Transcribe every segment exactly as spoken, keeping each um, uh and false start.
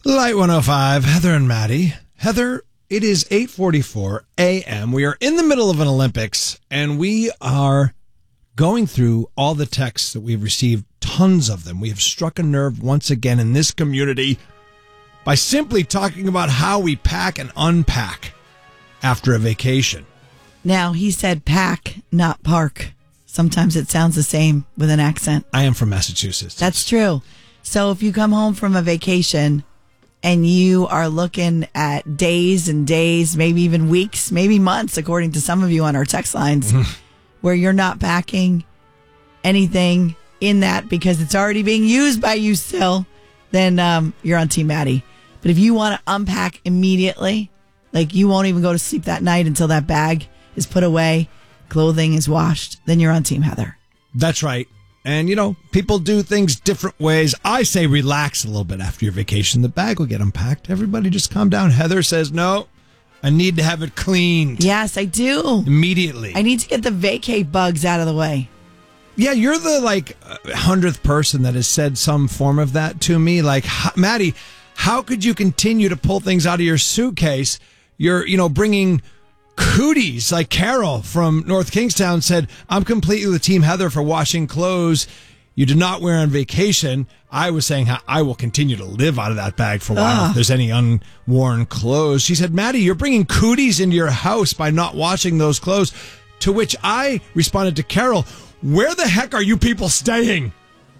Light one oh five, Heather and Maddie. Heather, it is eight forty-four a.m. We are in the middle of an Olympics, and we are going through all the texts that we've received, tons of them. We have struck a nerve once again in this community by simply talking about how we pack and unpack after a vacation. Now, he said pack, not park. Sometimes it sounds the same with an accent. I am from Massachusetts. That's true. So if you come home from a vacation and you are looking at days and days, maybe even weeks, maybe months, according to some of you on our text lines, where you're not packing anything in that because it's already being used by you still, then um, you're on Team Maddie. But if you want to unpack immediately, like you won't even go to sleep that night until that bag is put away, clothing is washed, then you're on Team Heather. That's right. And, you know, people do things different ways. I say relax a little bit after your vacation. The bag will get unpacked. Everybody just calm down. Heather says, no, I need to have it cleaned. Yes, I do. Immediately. I need to get the vacay bugs out of the way. Yeah, you're the, like, hundredth person that has said some form of that to me. Like, Maddie, how could you continue to pull things out of your suitcase? You're, you know, bringing cooties. Like Carol from North Kingstown said, I'm completely with Team Heather for washing clothes you did not wear on vacation. I was saying how I will continue to live out of that bag for a while Ugh. if there's any unworn clothes. She said, Maddie, you're bringing cooties into your house by not washing those clothes. To which I responded to Carol, where the heck are you people staying?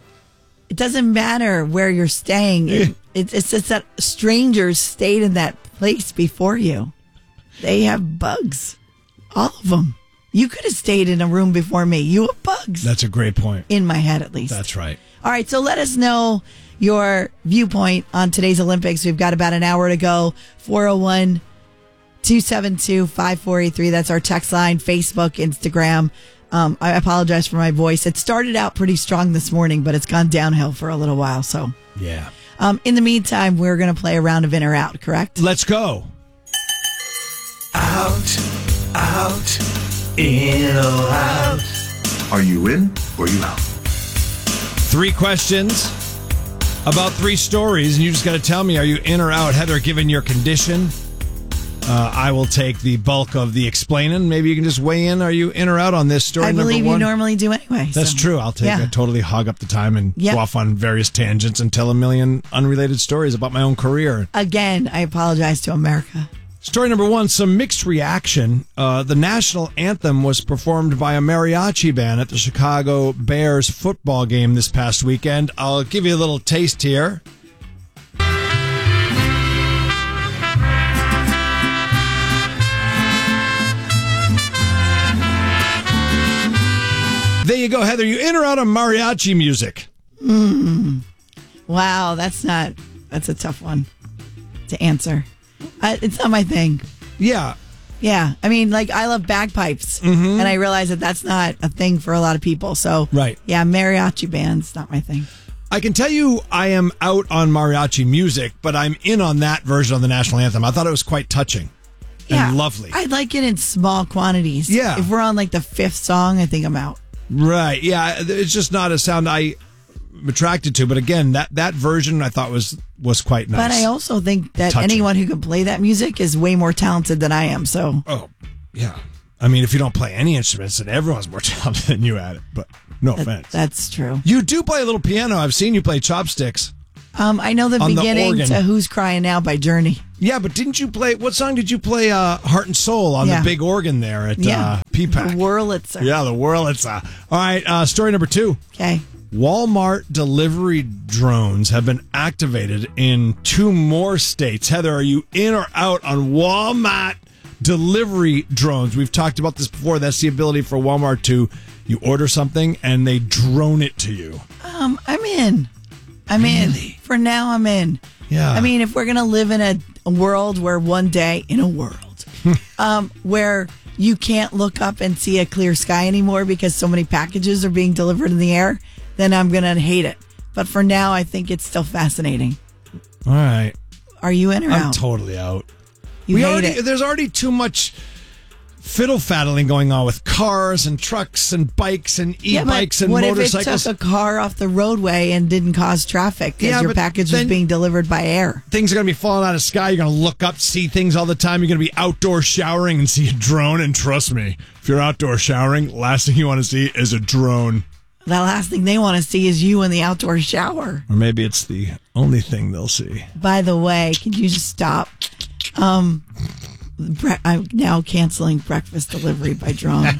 It doesn't matter where you're staying. It, it, it's just that strangers stayed in that place before you. They have bugs. All of them. You could have stayed in a room before me. You have bugs. That's a great point. In my head, at least. That's right. All right, so let us know your viewpoint on today's Olympics. We've got about an hour to go. four oh one, two seven two, five four eight three. That's our text line, Facebook, Instagram. Um, I apologize for my voice. It started out pretty strong this morning, but it's gone downhill for a little while. So, yeah. Um, in the meantime, we're going to play a round of in or out, correct? Let's go. Out, out, in or out. Are you in or you out? Three questions about three stories, and you just got to tell me, are you in or out? Heather, given your condition, uh, I will take the bulk of the explaining. Maybe you can just weigh in. Are you in or out on this story? I believe you normally do anyway. That's so. true. I'll take yeah. it. Totally hog up the time and yep. go off on various tangents and tell a million unrelated stories about my own career. Again, I apologize to America. Story number one, some mixed reaction. Uh, the national anthem was performed by a mariachi band at the Chicago Bears football game this past weekend. I'll give you a little taste here. There you go, Heather. You in or out of mariachi music? Mm. Wow, that's not, that's a tough one to answer. Uh, it's not my thing. Yeah. Yeah. I mean, like, I love bagpipes. Mm-hmm. And I realize that that's not a thing for a lot of people. So, right. Yeah, mariachi band's not my thing. I can tell you I am out on mariachi music, but I'm in on that version of the national anthem. I thought it was quite touching yeah, and lovely. I like it in small quantities. Yeah. If we're on, like, the fifth song, I think I'm out. Right. Yeah. It's just not a sound I attracted to, but again, that that version I thought was was quite nice. But I also think that Touching. anyone who can play that music is way more talented than I am. So, oh yeah, I mean, if you don't play any instruments, then everyone's more talented than you at it. But no that, offense, that's true. You do play a little piano. I've seen you play chopsticks. Um, I know the on beginning the to "Who's Crying Now" by Journey. Yeah, but didn't you play? What song did you play? Uh, "Heart and Soul" on yeah. the big organ there at yeah. uh, P PAC. The Wurlitzer. Yeah, the Wurlitzer. All right, uh, story number two. Okay. Walmart delivery drones have been activated in two more states. Heather, are you in or out on Walmart delivery drones? We've talked about this before. That's the ability for Walmart to, you order something and they drone it to you. Um, I'm in. I'm really? in. For now, I'm in. Yeah. I mean, if we're going to live in a, a world where one day, in a world, um, where you can't look up and see a clear sky anymore because so many packages are being delivered in the air, then I'm going to hate it. But for now, I think it's still fascinating. All right. Are you in or I'm out? totally out. You we hate already, it. There's already too much fiddle faddling going on with cars and trucks and bikes and e-bikes yeah, and what motorcycles. What if it took a car off the roadway and didn't cause traffic because Yeah, your but package was then- being delivered by air? Things are going to be falling out of the sky. You're going to look up, see things all the time. You're going to be outdoor showering and see a drone. And trust me, if you're outdoor showering, last thing you want to see is a drone. The last thing they want to see is you in the outdoor shower. Or maybe it's the only thing they'll see. By the way, can you just stop? Um, bre- I'm now canceling breakfast delivery by drone.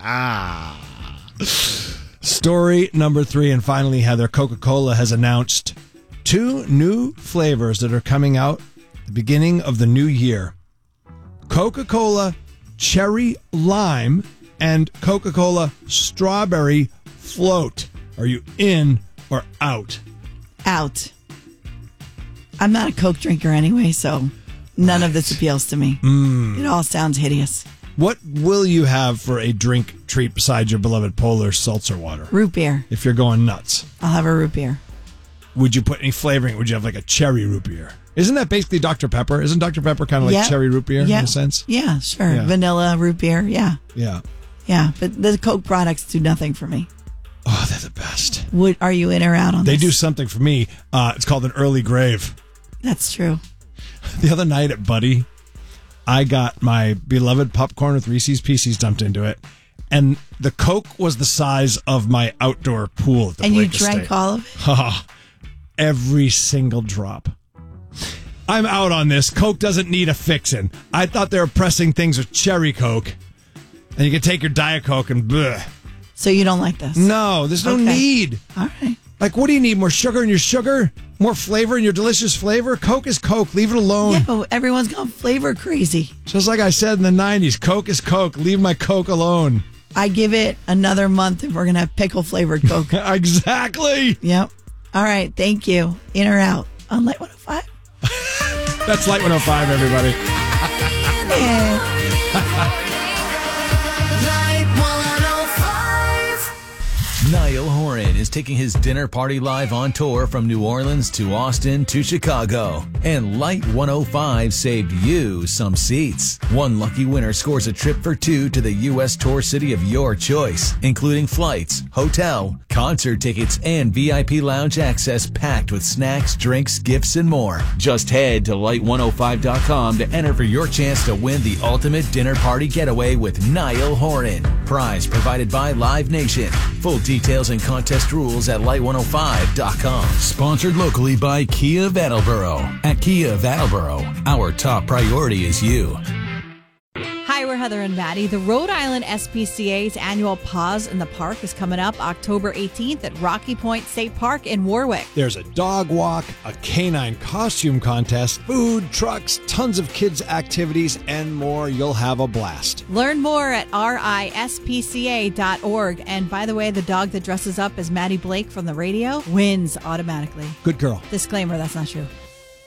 Story number three, and finally, Heather, Coca-Cola has announced two new flavors that are coming out at the beginning of the new year. Coca-Cola Cherry Lime and Coca-Cola Strawberry Float. Are you in or out? Out. I'm not a Coke drinker anyway, so none Right. of this appeals to me. Mm. It all sounds hideous. What will you have for a drink treat besides your beloved Polar seltzer water? Root beer. If you're going nuts. I'll have a root beer. Would you put any flavoring? Would you have like a cherry root beer? Isn't that basically Doctor Pepper? Isn't Doctor Pepper kind of like Yep. cherry root beer Yep. in a sense? Yeah, sure. Yeah. Vanilla root beer. Yeah. Yeah. Yeah. But the Coke products do nothing for me. Oh, they're the best. Would Are you in or out on They this? do something for me. Uh, it's called an early grave. That's true. The other night at Buddy, I got my beloved popcorn with Reese's Pieces dumped into it, and the Coke was the size of my outdoor pool at the And you Blake drank Estate. all of it? Oh, every single drop. I'm out on this. Coke doesn't need a fixin'. I thought they were pressing things with cherry Coke, and you can take your Diet Coke and bleh. So you don't like this? No, there's no Okay. need. All right. Like, what do you need? More sugar in your sugar? More flavor in your delicious flavor? Coke is Coke. Leave it alone. Yeah, but everyone's gone flavor crazy. Just like I said in the nineties, Coke is Coke. Leave my Coke alone. I give it another month and we're going to have pickle flavored Coke. Exactly. Yep. All right. Thank you. In or out on Light one oh five? That's Light one oh five, everybody. Yeah. Niall Horan is taking his dinner party live on tour from New Orleans to Austin to Chicago. And Light one oh five saved you some seats. One lucky winner scores a trip for two to the U S tour city of your choice, including flights, hotel, concert tickets, and V I P lounge access packed with snacks, drinks, gifts, and more. Just head to light one oh five dot com to enter for your chance to win the ultimate dinner party getaway with Niall Horan. Prize provided by Live Nation. Full details and contest rules at light one oh five dot com. Sponsored locally by Kia of Attleboro. At Kia of Attleboro, our top priority is you. Hi, we're Heather and Maddie. The Rhode Island S P C A's annual Paws in the Park is coming up October eighteenth at Rocky Point State Park in Warwick. There's a dog walk, a canine costume contest, food, trucks, tons of kids' activities, and more. You'll have a blast. Learn more at R I S P C A dot org. And by the way, the dog that dresses up as Maddie Blake from the radio wins automatically. Good girl. Disclaimer, that's not true.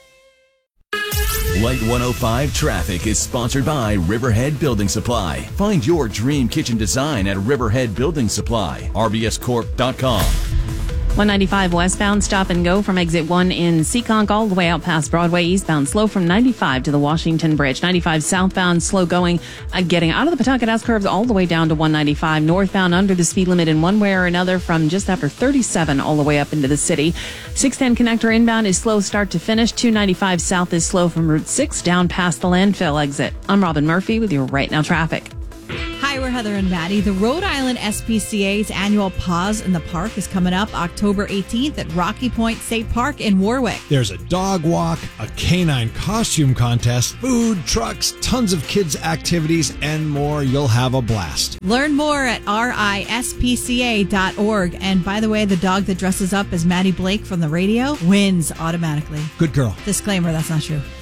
Light one oh five Traffic is sponsored by Riverhead Building Supply. Find your dream kitchen design at Riverhead Building Supply. R B S corp dot com. one ninety-five westbound, stop and go from exit one in Seekonk all the way out past Broadway. Eastbound, slow from ninety-five to the Washington Bridge. ninety-five southbound, slow going, uh, getting out of the Pawtucket S-curves all the way down to one ninety-five. Northbound, under the speed limit in one way or another from just after thirty-seven all the way up into the city. six ten connector inbound is slow start to finish. two ninety-five south is slow from Route six down past the landfill exit. I'm Robin Murphy with your Right Now Traffic. Hi, we're Heather and Maddie. The Rhode Island S P C A's annual Paws in the Park is coming up October eighteenth at Rocky Point State Park in Warwick. There's a dog walk, a canine costume contest, food, trucks, tons of kids' activities, and more. You'll have a blast. Learn more at R I S P C A dot org. And by the way, the dog that dresses up as Maddie Blake from the radio wins automatically. Good girl. Disclaimer, that's not true.